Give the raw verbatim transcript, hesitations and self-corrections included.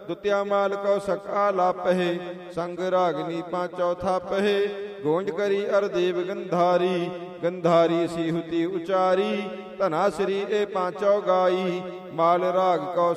ਦੁਤਿਆ ਮਾਲ Q ਸਕਾ ਲਾਪਹਿ, ਸੰਗ ਰਾਗਨੀ ਪਾਂਚੋ ਥਾਪਹਿ। ਗੋਂਜ ਕਰੀ ਅਰ ਦੇਵ ਗੰਧਾਰੀ, ਗੰਧਾਰੀ ਸੀਹੁਤੀ ਉਚਾਰੀ। ਧਨਾ ਸ੍ਰੀ ਇਹ ਪਾਂਚੋ ਗਾਈ, ਮਾਲ ਰਾਗ ਕਉ